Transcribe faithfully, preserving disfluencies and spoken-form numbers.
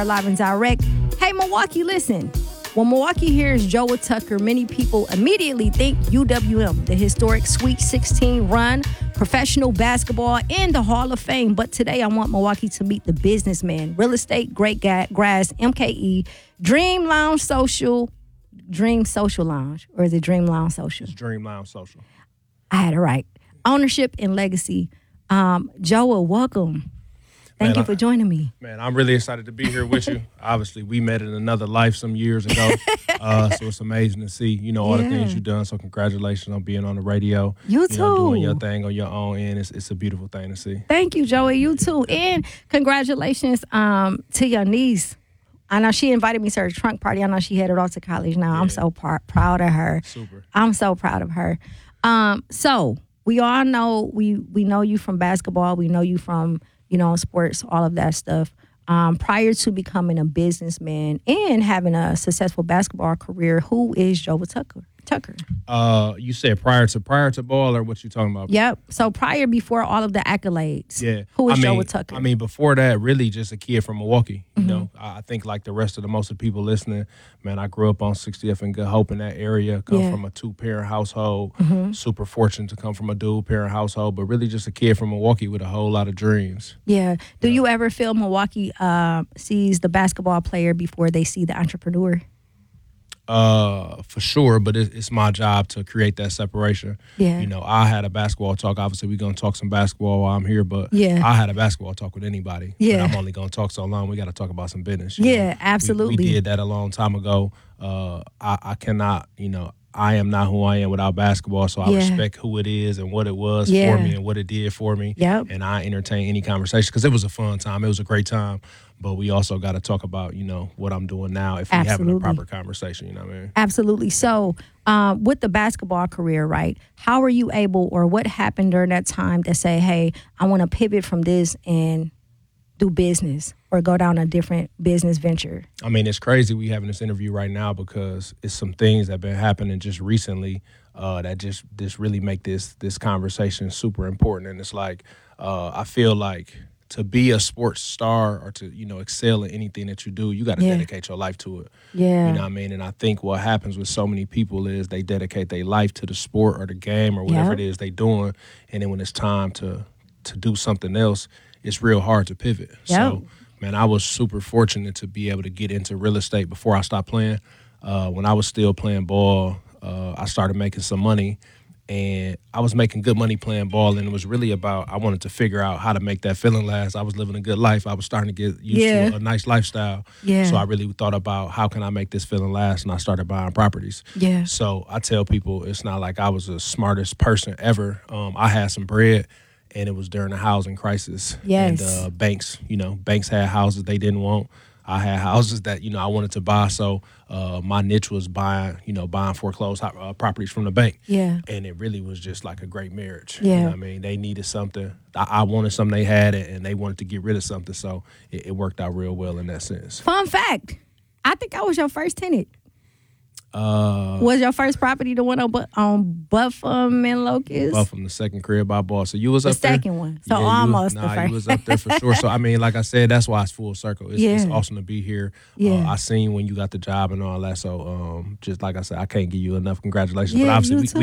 Live and direct. Hey, Milwaukee, listen. When Milwaukee hears Joa Tucker, many people immediately think U W M, the historic Sweet sixteen run, professional basketball, and the Hall of Fame. But today I want Milwaukee to meet the businessman, real estate, great ga- grass, M K E, Dream Lounge Social, Dream Social Lounge, or is it Dream Lounge Social? It's Dream Lounge Social. I had it right. Ownership and legacy. Um, Joa, welcome. Thank Man, you for joining me. Man, I'm really excited to be here with you. Obviously, we met in another life some years ago, uh, so it's amazing to see, you know, all Yeah. the things you've done. So congratulations on being on the radio. You You too. know, doing your thing on your own end. It's, it's a beautiful thing to see. Thank you, Joey. You too. And congratulations um, to your niece. I know she invited me to her trunk party. I know she headed off to college now. I'm Yeah. so par- proud of her. Super. I'm so proud of her. Um, so we all know we we know you from basketball. We know you from, you know, sports, all of that stuff. Um, prior to becoming a businessman and having a successful basketball career, who is Joa Tucker? Tucker. Uh, you said prior to prior to ball, or what you talking about? Yep. So prior, before all of the accolades. Yeah. Who is I mean, Joa Tucker? I mean, before that, really just a kid from Milwaukee. You Mm-hmm. know, I I think like the rest of the most of the people listening, man, I grew up on sixtieth and Good Hope in that area. Come Yeah. from a two parent household. Mm-hmm. Super fortunate to come from a dual parent household, but really just a kid from Milwaukee with a whole lot of dreams. Yeah. Do you ever feel Milwaukee uh, sees the basketball player before they see the entrepreneur? Uh, for sure, but it, it's my job to create that separation. Yeah. You know, I had a basketball talk. Obviously, we're gonna talk some basketball while I'm here, but Yeah. I had a basketball talk with anybody. But Yeah. I'm only gonna talk so long. We got to talk about some business. you Yeah, know. We- absolutely. We, did that a long time ago. Uh, I, I cannot, you know. I am not who I am without basketball, so I Yeah. respect who it is and what it was Yeah. for me and what it did for me. Yep. And I entertain any conversation because it was a fun time. It was a great time. But we also got to talk about, you know, what I'm doing now if we're having a Absolutely. proper conversation, you know what I mean? Absolutely. So, um, with the basketball career, right? How were you able, or what happened during that time to say, "Hey, I want to pivot from this and do business, or go down a different business venture"? I mean, it's crazy we having this interview right now because it's some things that have been happening just recently uh, that just just really make this this conversation super important. And it's like uh, I feel like to be a sports star or to, you know, excel in anything that you do, you got to Yeah. dedicate your life to it. Yeah. You know what I mean? And I think what happens with so many people is they dedicate their life to the sport or the game or whatever Yep. it is they doing, and then when it's time to to do something else, it's real hard to pivot. So, man, I was super fortunate to be able to get into real estate before I stopped playing. Uh, when I was still playing ball, uh, I started making some money, and I was making good money playing ball, and it was really about I wanted to figure out how to make that feeling last. I was living a good life. I was starting to get used Yeah. to a, a nice lifestyle. Yeah. So I really thought about how can I make this feeling last, and I started buying properties. Yeah. So I tell people it's not like I was the smartest person ever. Um, I had some bread, and it was during the housing crisis. Yes. And uh, banks, you know, banks had houses they didn't want. I had houses that, you know, I wanted to buy. So uh, my niche was buying, you know, buying foreclosed uh, properties from the bank. Yeah. And it really was just like a great marriage. Yeah. You know what I mean? They needed something. I, I wanted something they had, and they wanted to get rid of something. So it, it worked out real well in that sense. Fun fact: I think I was your first tenant. Uh, Was your first property the one on Bu- on Buffum and Locust? Buff from the second crib I bought. So you was The up there? second one. So Yeah, you- almost the nah, first. you was up there for sure. So I mean, like I said, that's why it's full circle. It's, it's Yeah. awesome to be here. Yeah. Uh, I seen when you got the job and all that. So um, just like I said, I can't give you enough congratulations. Yeah, but obviously, you we, too.